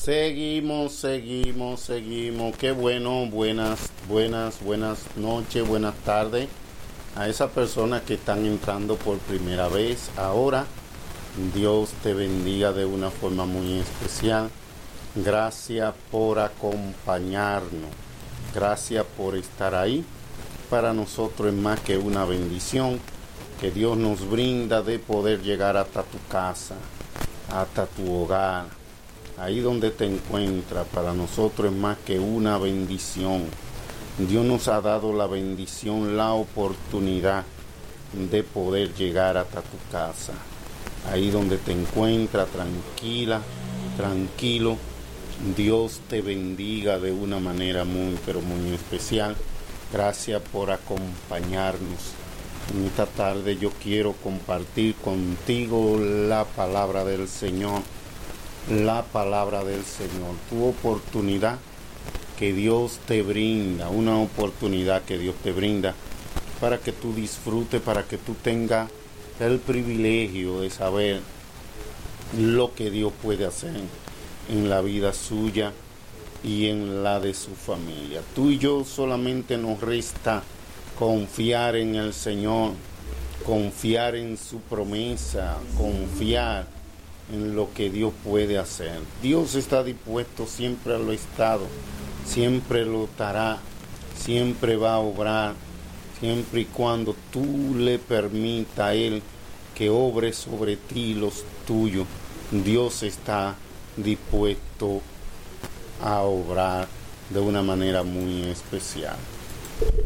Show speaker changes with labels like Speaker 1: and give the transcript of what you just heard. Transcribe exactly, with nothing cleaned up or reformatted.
Speaker 1: Seguimos, seguimos, seguimos. Qué bueno, buenas, buenas, buenas noches, buenas tardes a esas personas que están entrando por primera vez. Ahora, Dios te bendiga de una forma muy especial. Gracias por acompañarnos. Gracias por estar ahí. Para nosotros es más que una bendición que Dios nos brinda de poder llegar hasta tu casa, hasta tu hogar. Ahí donde te encuentras, para nosotros es más que una bendición. Dios nos ha dado la bendición, la oportunidad de poder llegar hasta tu casa. Ahí donde te encuentras, tranquila, tranquilo. Dios te bendiga de una manera muy, pero muy especial. Gracias por acompañarnos. En esta tarde yo quiero compartir contigo la palabra del Señor. La palabra del Señor, tu oportunidad que Dios te brinda, una oportunidad que Dios te brinda para que tú disfrutes, para que tú tengas el privilegio de saber lo que Dios puede hacer en la vida suya y en la de su familia. Tú y yo solamente nos resta confiar en el Señor, confiar en su promesa, confiar en lo que Dios puede hacer. Dios está dispuesto, siempre lo ha estado, siempre lo estará, siempre va a obrar, siempre y cuando tú le permitas a Él que obre sobre ti los tuyos. Dios está dispuesto a obrar de una manera muy especial.